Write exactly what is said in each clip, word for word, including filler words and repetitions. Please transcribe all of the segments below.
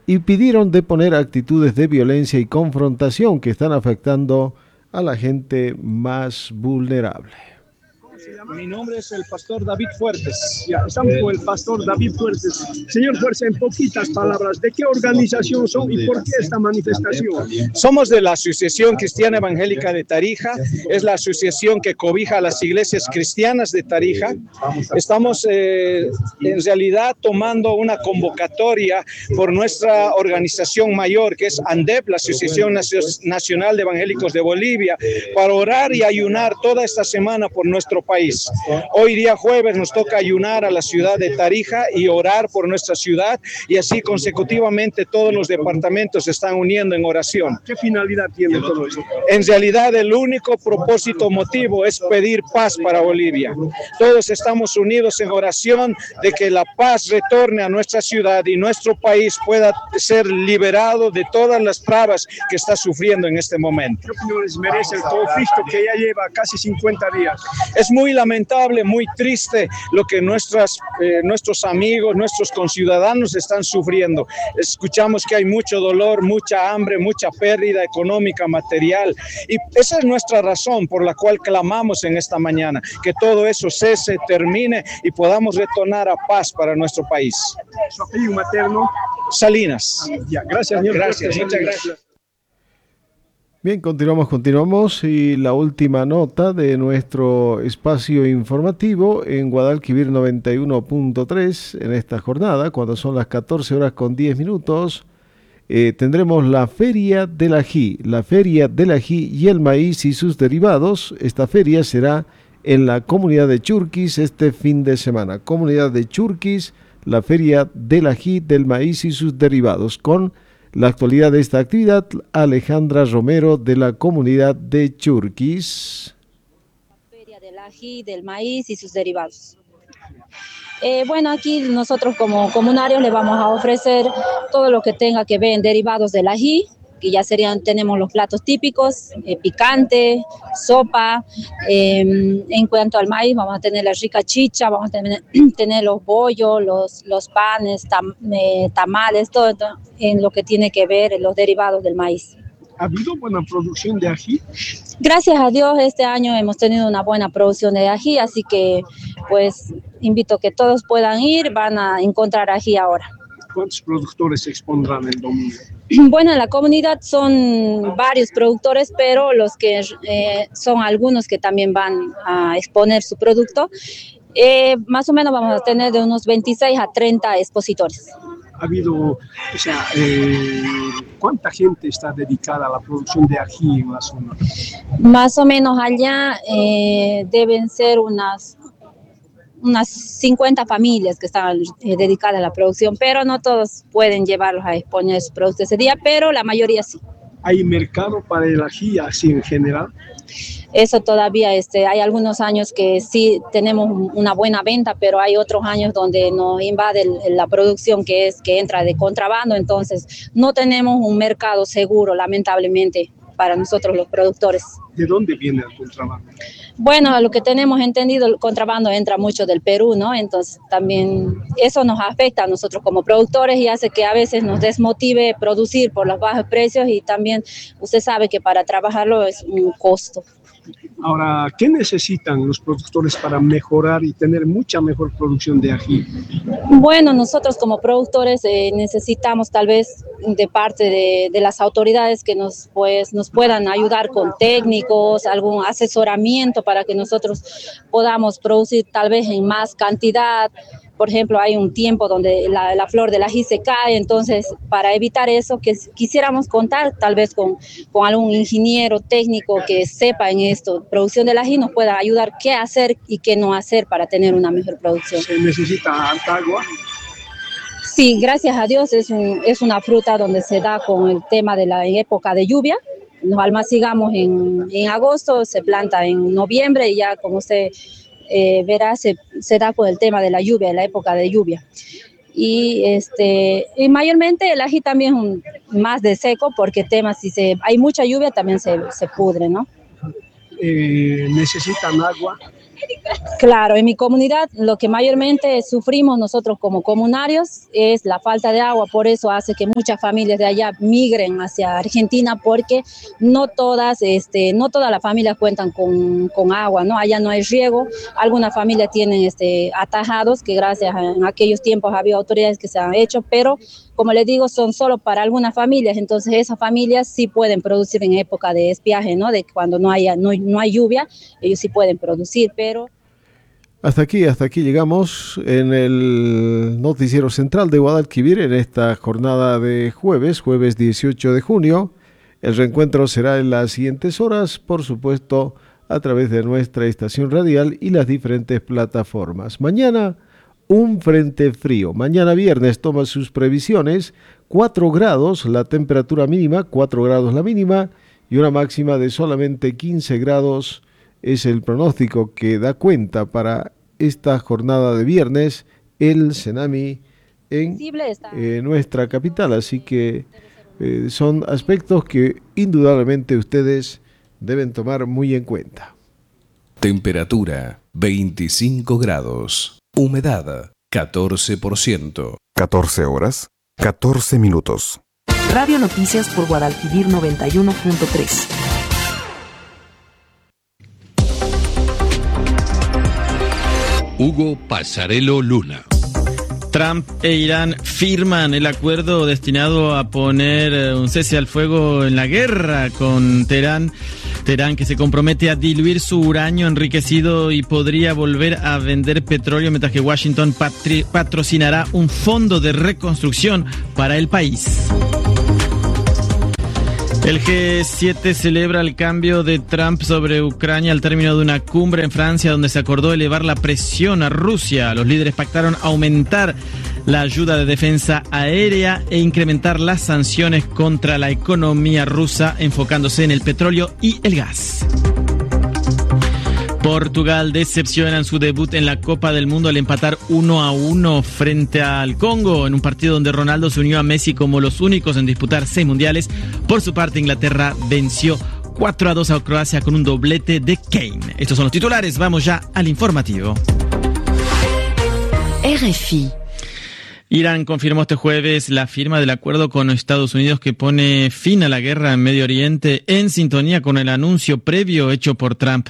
y pidieron deponer actitudes de violencia y confrontación que están afectando a la gente más vulnerable. Mi nombre es el pastor David Fuertes. Ya, estamos con el pastor David Fuertes. Señor Fuertes, en poquitas palabras, ¿de qué organización son y por qué esta manifestación? Somos de la Asociación Cristiana Evangélica de Tarija, es la asociación que cobija a las iglesias cristianas de Tarija. Estamos eh, en realidad tomando una convocatoria por nuestra organización mayor, que es ANDEB, la Asociación Nacional de Evangélicos de Bolivia, para orar y ayunar toda esta semana por nuestro país. Hoy día jueves nos toca ayunar a la ciudad de Tarija y orar por nuestra ciudad, y así consecutivamente todos los departamentos se están uniendo en oración. ¿Qué finalidad tiene todo eso? En realidad el único propósito motivo es pedir paz para Bolivia. Todos estamos unidos en oración de que la paz retorne a nuestra ciudad y nuestro país pueda ser liberado de todas las trabas que está sufriendo en este momento. ¿Qué opiniones merece el conflicto que ya lleva casi cincuenta días? Es muy lamentable, muy triste lo que nuestras, eh, nuestros amigos, nuestros conciudadanos están sufriendo. Escuchamos que hay mucho dolor, mucha hambre, mucha pérdida económica, material, y esa es nuestra razón por la cual clamamos en esta mañana, que todo eso cese, termine y podamos retornar a paz para nuestro país. ¿Su apellido materno? Salinas. Ya, gracias, señor. Gracias, muchas gracias. Bien, continuamos, continuamos y la última nota de nuestro espacio informativo en Guadalquivir noventa y uno punto tres en esta jornada, cuando son las catorce horas con diez minutos, eh, tendremos la Feria del Ají, la Feria del Ají y el Maíz y sus derivados. Esta feria será en la comunidad de Churquis este fin de semana. Comunidad de Churquis, la Feria del Ají, del Maíz y sus derivados, con la actualidad de esta actividad, Alejandra Romero, de la comunidad de Churquis. La Feria del Ají, del Maíz y sus derivados. Eh, bueno, aquí nosotros como comunarios le vamos a ofrecer todo lo que tenga que ver en derivados del ají, que ya serían, tenemos los platos típicos, eh, picante, sopa. Eh, en cuanto al maíz, vamos a tener la rica chicha, vamos a tener, tener los bollos, los, los panes, tam, eh, tamales, todo, todo en lo que tiene que ver en los derivados del maíz. ¿Ha habido buena producción de ají? Gracias a Dios, este año hemos tenido una buena producción de ají, así que pues invito a que todos puedan ir, van a encontrar ají ahora. ¿Cuántos productores se expondrán el domingo? Bueno, en la comunidad son varios productores, pero los que eh, son algunos que también van a exponer su producto. Eh, más o menos vamos a tener de unos veintiséis a treinta expositores. Ha habido, o sea, eh, ¿cuánta gente está dedicada a la producción de ají en la zona? Más o menos allá eh, deben ser unas... unas cincuenta familias que están eh, dedicadas a la producción, pero no todos pueden llevarlos a exponer sus productos ese día, pero la mayoría sí. ¿Hay mercado para el ají así en general? Eso todavía, este, hay algunos años que sí tenemos una buena venta, pero hay otros años donde nos invade el, la producción que es que entra de contrabando, entonces no tenemos un mercado seguro, lamentablemente, para nosotros los productores. ¿De dónde viene el contrabando? Bueno, a lo que tenemos entendido, el contrabando entra mucho del Perú, ¿no? Entonces también eso nos afecta a nosotros como productores y hace que a veces nos desmotive producir por los bajos precios, y también usted sabe que para trabajarlo es un costo. Ahora, ¿qué necesitan los productores para mejorar y tener mucha mejor producción de ají? Bueno, nosotros como productores eh, necesitamos tal vez de parte de, de las autoridades que nos, pues, nos puedan ayudar con técnicos, algún asesoramiento para que nosotros podamos producir tal vez en más cantidad. Por ejemplo, hay un tiempo donde la, la flor del ají se cae, entonces para evitar eso, que quisiéramos contar tal vez con, con algún ingeniero técnico que sepa en esto, producción del ají, nos pueda ayudar qué hacer y qué no hacer para tener una mejor producción. ¿Se necesita alta agua? Sí, gracias a Dios es, un, es una fruta donde se da con el tema de la época de lluvia. Nos almacenamos en, en agosto, se planta en noviembre y ya como usted eh, verá se, se da con el tema de la lluvia, de la época de lluvia. Y, este, y mayormente el ají también es un, más de seco porque tema, si se, hay mucha lluvia también se, se pudre, ¿no? Eh, ¿Necesitan agua? Claro, en mi comunidad lo que mayormente sufrimos nosotros como comunarios es la falta de agua, por eso hace que muchas familias de allá migren hacia Argentina, porque no todas, este, no todas las familias cuentan con, con agua, ¿no? Allá no hay riego, algunas familias tienen este, atajados, que gracias a en aquellos tiempos había autoridades que se han hecho, pero como les digo, son solo para algunas familias, entonces esas familias sí pueden producir en época de estiaje, ¿no? De cuando no haya, no, no hay lluvia, ellos sí pueden producir, pero... Hasta aquí, hasta aquí llegamos en el noticiero central de Guadalquivir en esta jornada de jueves, jueves dieciocho de junio. El reencuentro será en las siguientes horas, por supuesto, a través de nuestra estación radial y las diferentes plataformas. Mañana, un frente frío. Mañana viernes toma sus previsiones, cuatro grados la temperatura mínima, cuatro grados la mínima y una máxima de solamente quince grados. Es el pronóstico que da cuenta para esta jornada de viernes el Senami en eh, nuestra capital. Así que eh, son aspectos que indudablemente ustedes deben tomar muy en cuenta. Temperatura veinticinco grados. Humedad catorce por ciento. catorce horas, catorce minutos. Radio Noticias por Guadalquivir noventa y uno punto tres. Hugo Pasarello Luna. Trump e Irán firman el acuerdo destinado a poner un cese al fuego en la guerra con Teherán. Teherán, que se compromete a diluir su uranio enriquecido y podría volver a vender petróleo, mientras que Washington patri- patrocinará un fondo de reconstrucción para el país. El G siete celebra el cambio de Trump sobre Ucrania al término de una cumbre en Francia donde se acordó elevar la presión a Rusia. Los líderes pactaron aumentar la ayuda de defensa aérea e incrementar las sanciones contra la economía rusa, enfocándose en el petróleo y el gas. Portugal decepciona en su debut en la Copa del Mundo al empatar uno a uno frente al Congo, en un partido donde Ronaldo se unió a Messi como los únicos en disputar seis mundiales. Por su parte, Inglaterra venció cuatro a dos a Croacia con un doblete de Kane. Estos son los titulares, vamos ya al informativo. R F I. Irán confirmó este jueves la firma del acuerdo con Estados Unidos que pone fin a la guerra en Medio Oriente, en sintonía con el anuncio previo hecho por Trump.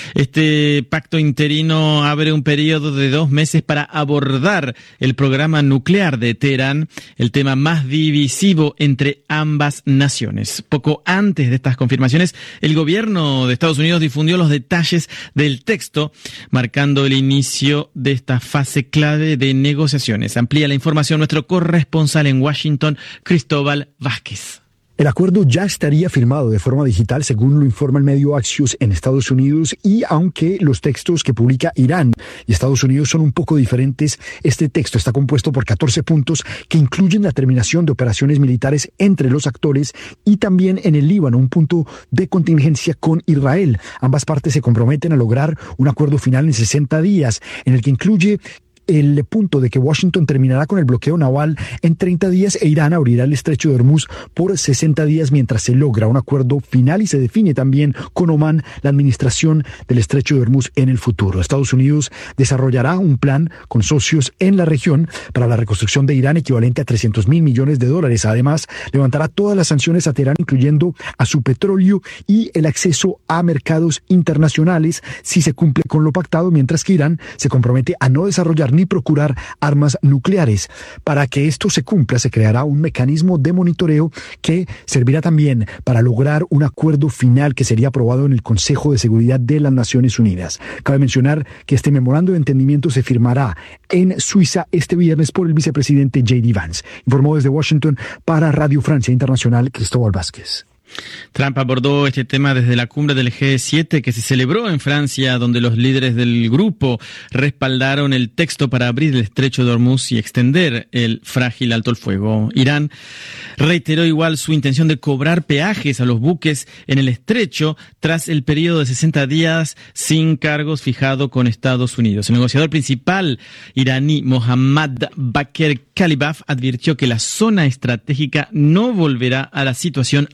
Este pacto interino abre un periodo de dos meses para abordar el programa nuclear de Teherán, el tema más divisivo entre ambas naciones. Poco antes de estas confirmaciones, el gobierno de Estados Unidos difundió los detalles del texto, marcando el inicio de esta fase clave de negociaciones. Amplía la información nuestro corresponsal en Washington, Cristóbal Vázquez. El acuerdo ya estaría firmado de forma digital, según lo informa el medio Axios en Estados Unidos, y aunque los textos que publica Irán y Estados Unidos son un poco diferentes, este texto está compuesto por catorce puntos que incluyen la terminación de operaciones militares entre los actores y también en el Líbano un punto de contingencia con Israel. Ambas partes se comprometen a lograr un acuerdo final en sesenta días, en el que incluye el punto de que Washington terminará con el bloqueo naval en treinta días e Irán abrirá el estrecho de Hormuz por sesenta días mientras se logra un acuerdo final y se define también con Omán la administración del estrecho de Hormuz en el futuro. Estados Unidos desarrollará un plan con socios en la región para la reconstrucción de Irán equivalente a trescientos mil millones de dólares. Además, levantará todas las sanciones a Teherán, incluyendo a su petróleo y el acceso a mercados internacionales si se cumple con lo pactado, mientras que Irán se compromete a no desarrollar ni procurar armas nucleares. Para que esto se cumpla, se creará un mecanismo de monitoreo que servirá también para lograr un acuerdo final que sería aprobado en el Consejo de Seguridad de las Naciones Unidas. Cabe mencionar que este memorando de entendimiento se firmará en Suiza este viernes por el vicepresidente J D Vance. Informó desde Washington para Radio Francia Internacional, Cristóbal Vázquez. Trump abordó este tema desde la cumbre del G siete que se celebró en Francia, donde los líderes del grupo respaldaron el texto para abrir el estrecho de Hormuz y extender el frágil alto el fuego. Irán reiteró igual su intención de cobrar peajes a los buques en el estrecho tras el periodo de sesenta días sin cargos fijado con Estados Unidos. El negociador principal iraní Mohammad Bakr Kalibaf advirtió que la zona estratégica no volverá a la situación anterior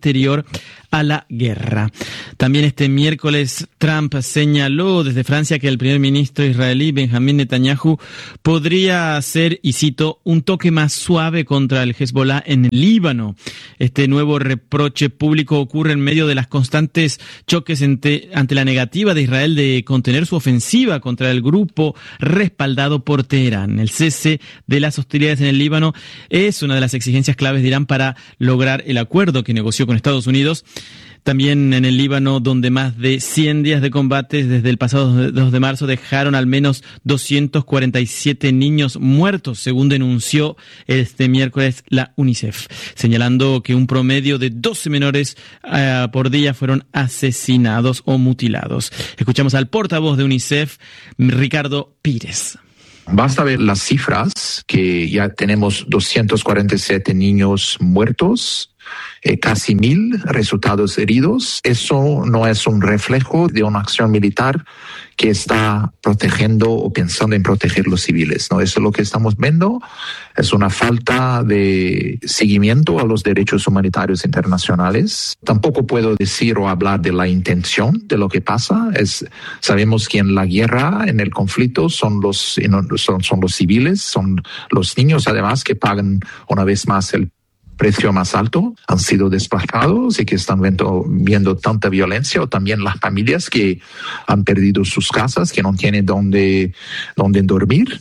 anterior a la guerra. También este miércoles Trump señaló desde Francia que el primer ministro israelí Benjamín Netanyahu podría hacer, y cito, un toque más suave contra el Hezbollah en el Líbano. Este nuevo reproche público ocurre en medio de las constantes choques ante, ante la negativa de Israel de contener su ofensiva contra el grupo respaldado por Teherán. El cese de las hostilidades en el Líbano es una de las exigencias claves de Irán para lograr el acuerdo que negoció con Estados Unidos. También en el Líbano, donde más de cien días de combates desde el pasado dos de marzo dejaron al menos doscientos cuarenta y siete niños muertos, según denunció este miércoles la UNICEF, señalando que un promedio de doce menores uh, por día fueron asesinados o mutilados. Escuchamos al portavoz de UNICEF, Ricardo Pires. Basta ver las cifras, que ya tenemos doscientos cuarenta y siete niños muertos, Eh, casi mil resultados heridos. Eso no es un reflejo de una acción militar que está protegiendo o pensando en proteger los civiles, ¿no? Eso es lo que estamos viendo. Es una falta de seguimiento a los derechos humanitarios internacionales. Tampoco puedo decir o hablar de la intención de lo que pasa. Es, sabemos que en la guerra, en el conflicto, son los, son, son los civiles, son los niños además que pagan una vez más el precio más alto, han sido desplazados y que están viendo, viendo tanta violencia, o también las familias que han perdido sus casas, que no tienen dónde, dónde dormir.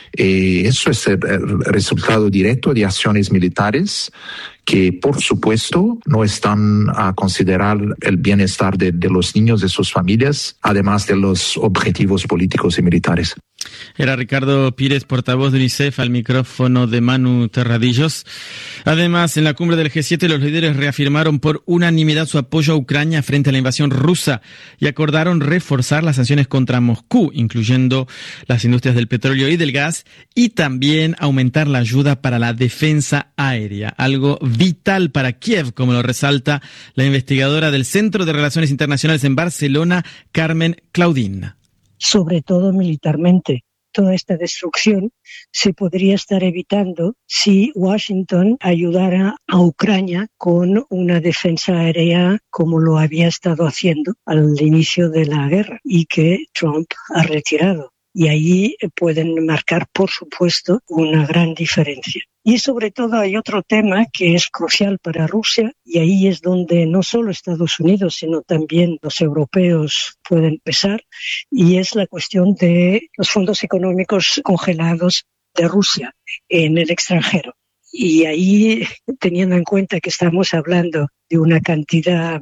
Eh, eso es el, el resultado directo de acciones militares que, por supuesto, no están a considerar el bienestar de, de los niños, de sus familias, además de los objetivos políticos y militares. Era Ricardo Pires, portavoz de UNICEF, al micrófono de Manu Terradillos. Además, en la cumbre del G siete, los líderes reafirmaron por unanimidad su apoyo a Ucrania frente a la invasión rusa y acordaron reforzar las sanciones contra Moscú, incluyendo las industrias del petróleo y del gas, y también aumentar la ayuda para la defensa aérea, algo vital para Kiev, como lo resalta la investigadora del Centro de Relaciones Internacionales en Barcelona, Carmen Claudín. Sobre todo militarmente. Toda esta destrucción se podría estar evitando si Washington ayudara a Ucrania con una defensa aérea como lo había estado haciendo al inicio de la guerra y que Trump ha retirado. Y ahí pueden marcar, por supuesto, una gran diferencia. Y sobre todo hay otro tema que es crucial para Rusia, y ahí es donde no solo Estados Unidos, sino también los europeos pueden pesar, y es la cuestión de los fondos económicos congelados de Rusia en el extranjero. Y ahí, teniendo en cuenta que estamos hablando de una cantidad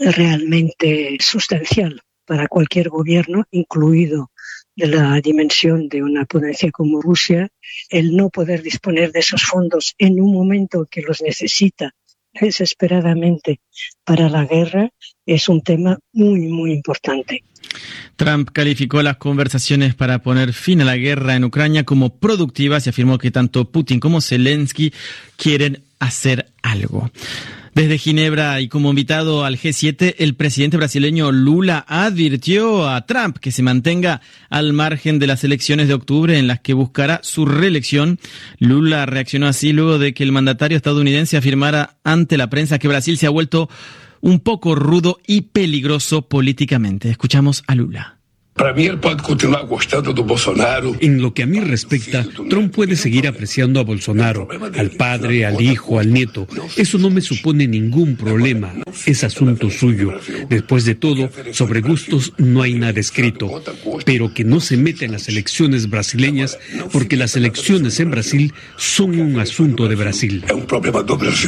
realmente sustancial para cualquier gobierno, incluido de la dimensión de una potencia como Rusia, el no poder disponer de esos fondos en un momento que los necesita desesperadamente para la guerra es un tema muy, muy importante. Trump calificó las conversaciones para poner fin a la guerra en Ucrania como productivas y afirmó que tanto Putin como Zelensky quieren hacer algo. Desde Ginebra y como invitado al G siete, el presidente brasileño Lula advirtió a Trump que se mantenga al margen de las elecciones de octubre en las que buscará su reelección. Lula reaccionó así luego de que el mandatario estadounidense afirmara ante la prensa que Brasil se ha vuelto un poco rudo y peligroso políticamente. Escuchamos a Lula. Para mí, él puede continuar gustando de Bolsonaro. En lo que a mí respecta, Trump puede seguir apreciando a Bolsonaro, al padre, al hijo, al nieto. Eso no me supone ningún problema. Es asunto suyo. Después de todo, sobre gustos no hay nada escrito. Pero que no se meta en las elecciones brasileñas, porque las elecciones en Brasil son un asunto de Brasil. Es un problema do Brasil.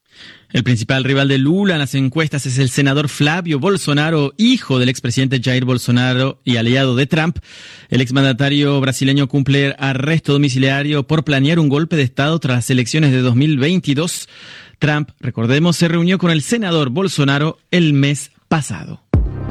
El principal rival de Lula en las encuestas es el senador Flavio Bolsonaro, hijo del expresidente Jair Bolsonaro y aliado de Trump. El exmandatario brasileño cumple arresto domiciliario por planear un golpe de Estado tras las elecciones de dos mil veintidós. Trump, recordemos, se reunió con el senador Bolsonaro el mes pasado.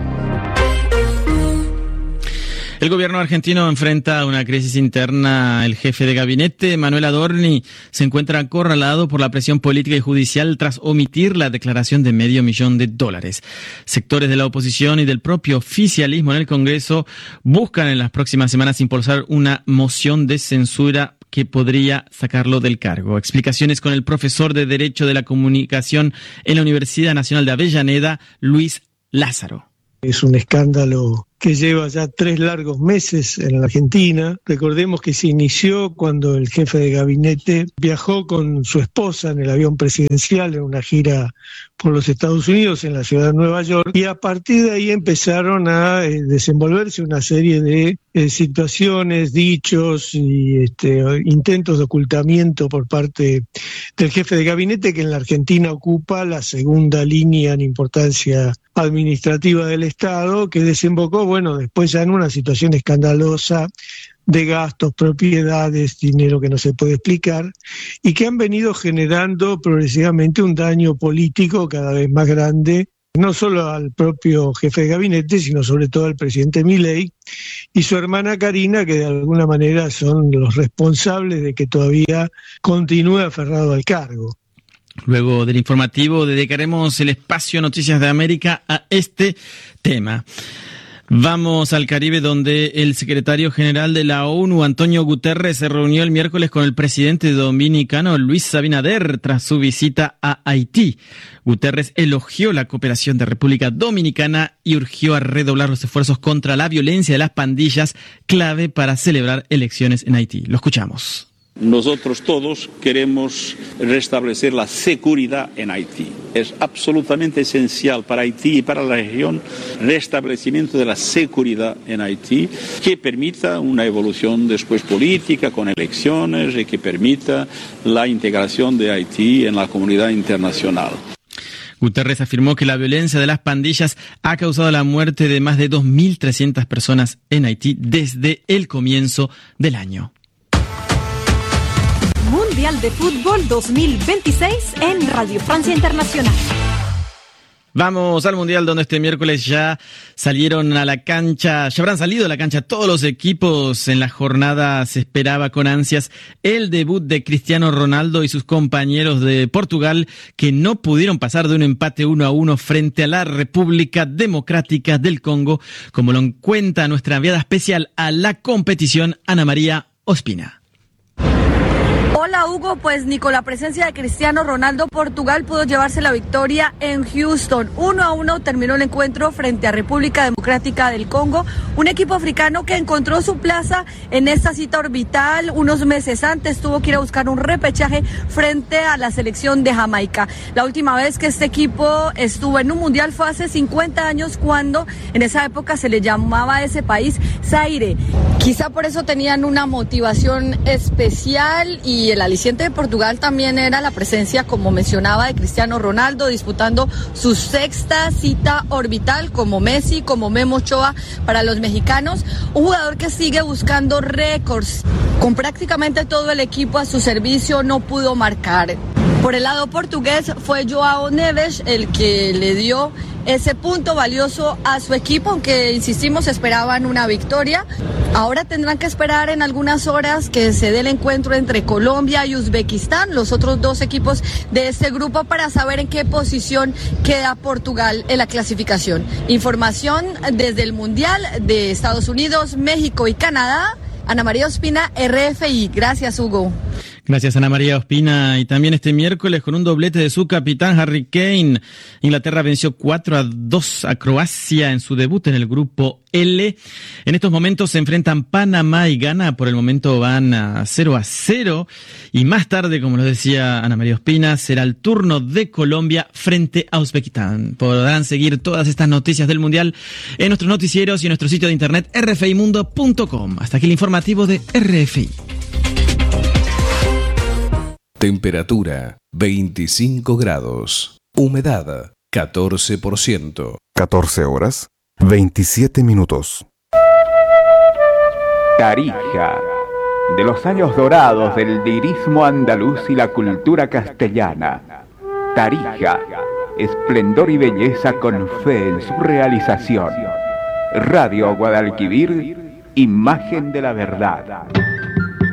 El gobierno argentino enfrenta una crisis interna. El jefe de gabinete, Manuel Adorni, se encuentra acorralado por la presión política y judicial tras omitir la declaración de medio millón de dólares. Sectores de la oposición y del propio oficialismo en el Congreso buscan en las próximas semanas impulsar una moción de censura que podría sacarlo del cargo. Explicaciones con el profesor de Derecho de la Comunicación en la Universidad Nacional de Avellaneda, Luis Lázaro. Es un escándalo que lleva ya tres largos meses en la Argentina. Recordemos que se inició cuando el jefe de gabinete viajó con su esposa en el avión presidencial en una gira por los Estados Unidos en la ciudad de Nueva York, y a partir de ahí empezaron a eh, desenvolverse una serie de eh, situaciones, dichos y este, intentos de ocultamiento por parte del jefe de gabinete, que en la Argentina ocupa la segunda línea en importancia administrativa del Estado, que desembocó, bueno, después ya en una situación escandalosa de gastos, propiedades, dinero que no se puede explicar, y que han venido generando progresivamente un daño político cada vez más grande, no solo al propio jefe de gabinete, sino sobre todo al presidente Milei y su hermana Karina, que de alguna manera son los responsables de que todavía continúe aferrado al cargo. Luego del informativo dedicaremos el espacio Noticias de América a este tema. Vamos al Caribe, donde el secretario general de la ONU, Antonio Guterres, se reunió el miércoles con el presidente dominicano, Luis Abinader, tras su visita a Haití. Guterres elogió la cooperación de República Dominicana y urgió a redoblar los esfuerzos contra la violencia de las pandillas, clave para celebrar elecciones en Haití. Lo escuchamos. Nosotros todos queremos restablecer la seguridad en Haití. Es absolutamente esencial para Haití y para la región el restablecimiento de la seguridad en Haití, que permita una evolución después política con elecciones y que permita la integración de Haití en la comunidad internacional. Guterres afirmó que la violencia de las pandillas ha causado la muerte de más de dos mil trescientas personas en Haití desde el comienzo del año. Mundial de Fútbol dos mil veintiséis en Radio Francia Internacional. Vamos al Mundial, donde este miércoles ya salieron a la cancha, ya habrán salido a la cancha todos los equipos. En la jornada se esperaba con ansias el debut de Cristiano Ronaldo y sus compañeros de Portugal, que no pudieron pasar de un empate uno a uno frente a la República Democrática del Congo, como lo cuenta nuestra enviada especial a la competición, Ana María Ospina. Hola Hugo, pues ni con la presencia de Cristiano Ronaldo, Portugal pudo llevarse la victoria en Houston. Uno a uno terminó el encuentro frente a República Democrática del Congo, un equipo africano que encontró su plaza en esta cita orbital. Unos meses antes tuvo que ir a buscar un repechaje frente a la selección de Jamaica. La última vez que este equipo estuvo en un mundial fue hace cincuenta años, cuando en esa época se le llamaba a ese país Zaire. Quizá por eso tenían una motivación especial, y el aliciente de Portugal también era la presencia, como mencionaba, de Cristiano Ronaldo, disputando su sexta cita orbital, como Messi, como Memo Ochoa para los mexicanos. Un jugador que sigue buscando récords. Con prácticamente todo el equipo a su servicio, no pudo marcar. Por el lado portugués fue Joao Neves el que le dio ese punto valioso a su equipo, aunque insistimos, esperaban una victoria. Ahora tendrán que esperar en algunas horas que se dé el encuentro entre Colombia y Uzbekistán, los otros dos equipos de este grupo, para saber en qué posición queda Portugal en la clasificación. Información desde el Mundial de Estados Unidos, México y Canadá. Ana María Ospina, R F I. Gracias, Hugo. Gracias, Ana María Ospina. Y también este miércoles, con un doblete de su capitán Harry Kane, Inglaterra venció cuatro a dos a Croacia en su debut en el grupo L. En estos momentos se enfrentan Panamá y Ghana. Por el momento van a cero a cero. Y más tarde, como lo decía Ana María Ospina, será el turno de Colombia frente a Uzbekistán. Podrán seguir todas estas noticias del Mundial en nuestros noticieros y en nuestro sitio de internet r f i mundo punto com. Hasta aquí el informativo de R F I. Temperatura veinticinco grados. Humedad catorce por ciento. catorce horas, veintisiete minutos. Tarija, de los años dorados del lirismo andaluz y la cultura castellana. Tarija, esplendor y belleza con fe en su realización. Radio Guadalquivir, imagen de la verdad.